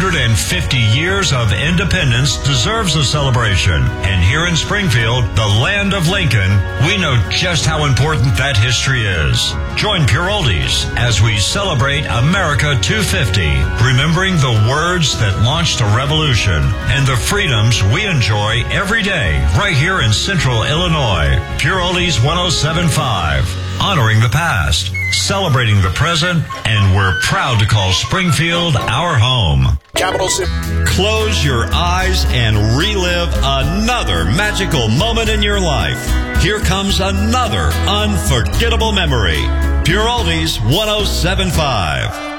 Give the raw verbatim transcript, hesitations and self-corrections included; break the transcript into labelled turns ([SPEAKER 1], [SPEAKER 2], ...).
[SPEAKER 1] hundred fifty years of independence deserves a celebration. And here in Springfield, the land of Lincoln, we know just how important that history is. Join Pure Oldies as we celebrate America two fifty, remembering the words that launched a revolution and the freedoms we enjoy every day right here in Central Illinois. Pure Oldies one oh seven point five, honoring the past, celebrating the present, and we're proud to call Springfield our home.
[SPEAKER 2] Capital City.
[SPEAKER 1] Close your eyes and relive another magical moment in your life. Here comes another unforgettable memory. Pure Oldies one oh seven point five.